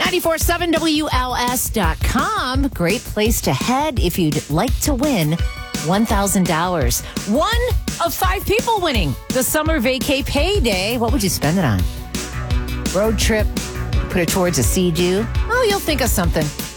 947 WLS.com. Great place to head if you'd like to win $1,000. One of 5 people winning the summer vacay payday. What would you spend it on? Road trip? Put it towards a sea-doo? Oh, you'll think of something.